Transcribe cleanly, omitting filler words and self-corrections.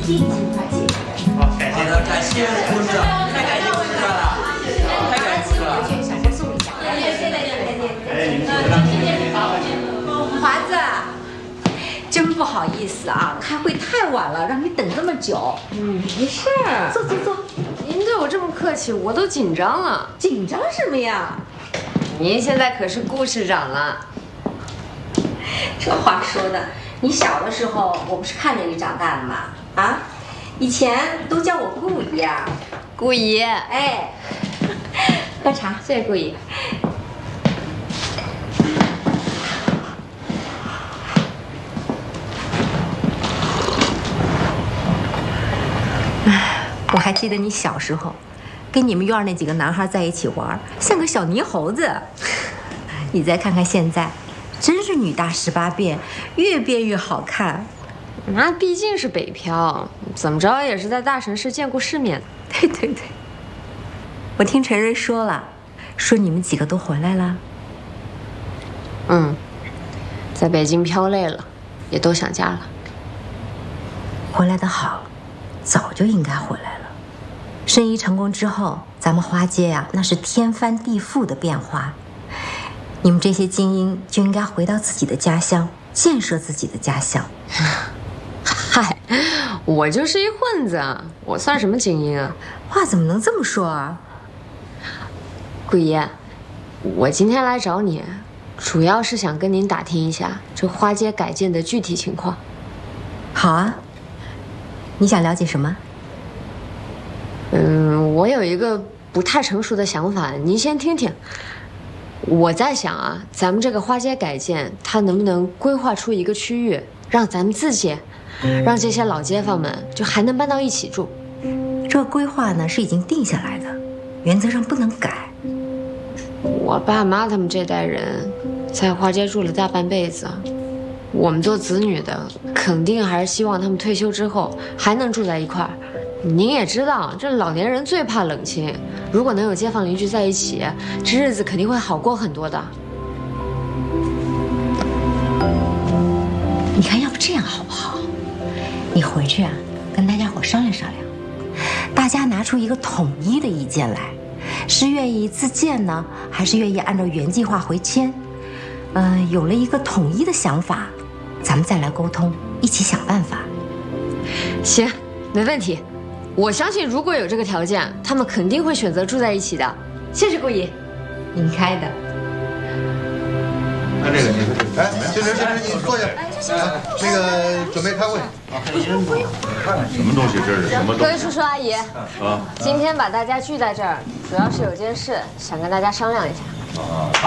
尽快解决。 好，感谢护士，太感谢护士了，太感谢了。 小波送一下。 哎，你们说华子，真不好意思啊，开会太晚了，让你等这么久。 没事儿。 坐坐坐。 您对我这么客气，我都紧张了。 紧张什么呀？ 您现在可是顾市长了。 这话说的，你小的时候我不是看着你长大的吗？啊，以前都叫我顾姨啊。 顾姨， 哎，喝茶。 谢谢顾姨。 我还记得你小时候，跟你们院那几个男孩在一起玩，像个小泥猴子。你再看看现在，真是女大18变，越变越好看。 那毕竟是北漂，怎么着也是在大城市见过世面。 对对对，我听陈瑞说了，说你们几个都回来了。 在北京漂累了，也都想家了。 回来的好，早就应该回来了。生意成功之后，咱们花街呀，那是天翻地覆的变化。你们这些精英就应该回到自己的家乡，建设自己的家乡。 嗨，我就是一混子，我算什么精英啊？ 话怎么能这么说啊？ 顾姨，我今天来找你，主要是想跟您打听一下这花街改建的具体情况。 好啊，你想了解什么？ 我有一个不太成熟的想法，您先听听。我在想啊，咱们这个花街改建，它能不能规划出一个区域，让咱们自己，让这些老街坊们就还能搬到一起住？ 这个规划呢是已经定下来的，原则上不能改。 我爸妈他们这代人在花街住了大半辈子，我们做子女的肯定还是希望他们退休之后还能住在一块儿。您也知道，这老年人最怕冷清，如果能有街坊邻居在一起，这日子肯定会好过很多的。 你看，要不这样好不好？你回去啊，跟大家伙商量商量，大家拿出一个统一的意见来，是愿意自建呢，还是愿意按照原计划回迁？有了一个统一的想法，咱们再来沟通，一起想办法。 行，没问题。我相信，如果有这个条件，他们肯定会选择住在一起的。谢谢顾姨， 您开的。 那这个你，哎，经理，你坐下。那个准备开会。什么东西？这是什么东西？ 各位叔叔阿姨，今天把大家聚在这儿，主要是有件事想跟大家商量一下。